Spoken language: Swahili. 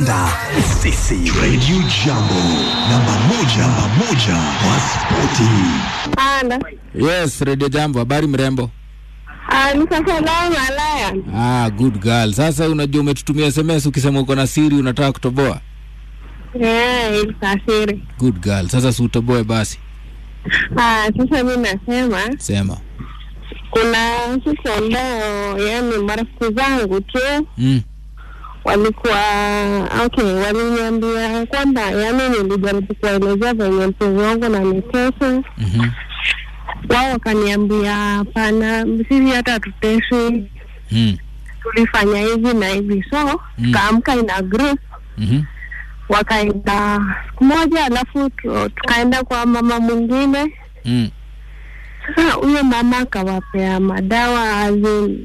Sisi Radio Jambo namba moja wa spoti. Ana. Yes, Radio Jambo, habari mrembo? Nikasalama Alaya. Good girl. Sasa unajua umetutumia SMS ukisema uko na siri unataka kutoboa? Ilikasiri. Good girl. Sasa si utoboe basi. Sasa mimi nasema. Sema. Kuna sisi ambao yani marafiki zangu tu. Walikuwa waliniambia kwamba yani nilijaribu kuelezea venye mpenzi wangu na nitesa. Wao wakaniambia hapana, sisi hata tutesi. Tulifanya hivi na hivi, so kaamka ina group. Wakaenda siku moja, alafu tukaenda kwa mama mwingine. Sasa huyo mama akawapea madawa